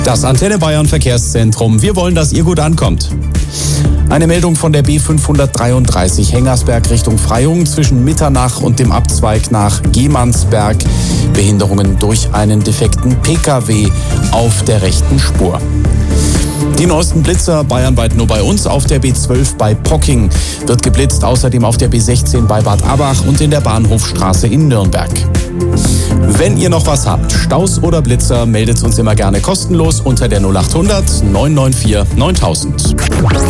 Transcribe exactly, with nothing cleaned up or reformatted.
Das Antenne Bayern Verkehrszentrum. Wir wollen, dass ihr gut ankommt. Eine Meldung von der B fünfhundertdreiunddreißig Hengersberg Richtung Freyung zwischen Mitternach und dem Abzweig nach Gehmannsberg. Behinderungen durch einen defekten P K W auf der rechten Spur. Die neuesten Blitzer bayernweit nur bei uns. Auf der B zwölf bei Pocking wird geblitzt, außerdem auf der B sechzehn bei Bad Abach und in der Bahnhofstraße in Nürnberg. Wenn ihr noch was habt, Staus oder Blitzer, meldet uns immer gerne kostenlos unter der null acht hundert neun neun vier neuntausend.